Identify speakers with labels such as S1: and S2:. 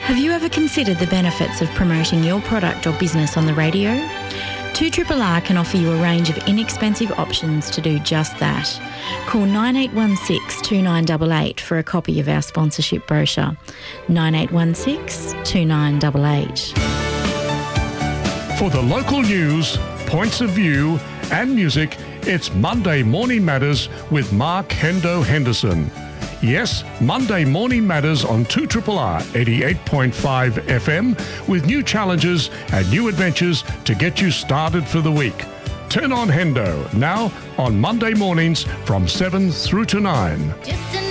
S1: Have you ever considered the benefits of promoting your product or business on the radio? 2RRR can offer you a range of inexpensive options to do just that. Call 9816 2988 for a copy of our sponsorship brochure. 9816 2988.
S2: For the local news, points of view and music, it's Monday Morning Matters with Mark Hendo Henderson. Yes, Monday Morning Matters on 2RRR 88.5 FM with new challenges and new adventures to get you started for the week. Turn on Hendo now on Monday mornings from 7 through to 9.